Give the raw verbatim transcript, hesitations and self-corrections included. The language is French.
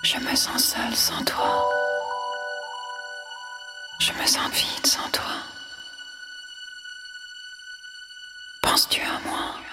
Je me sens seule sans toi. Je me sens vide sans toi. Penses-tu à moi?